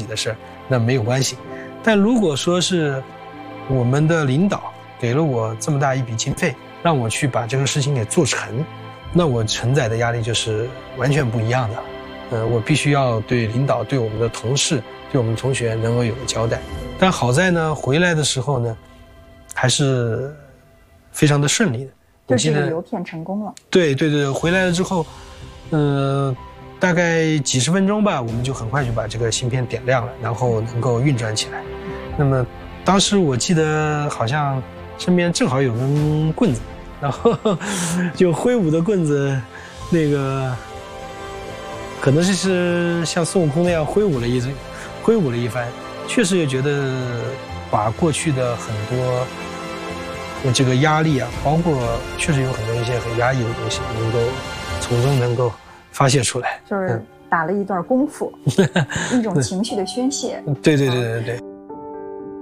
己的事儿，那没有关系。但如果说是我们的领导给了我这么大一笔经费，让我去把这个事情给做成，那我承载的压力就是完全不一样的。我必须要对领导、对我们的同事、对我们同学能够有个交代。但好在呢，回来的时候呢，还是非常的顺利的。 就这个邮片成功了。对， 回来了之后，大概几十分钟吧，我们就很快就把这个芯片点亮了，然后能够运转起来。那么当时我记得好像身边正好有根棍子，然后就挥舞的棍子，那个可能是像孙悟空那样挥舞了一番，确实也觉得把过去的很多这个压力啊，包括确实有很多一些很压抑的东西，能够从中能够发泄出来， 就是打了一段功夫，一种情绪的宣泄。 对。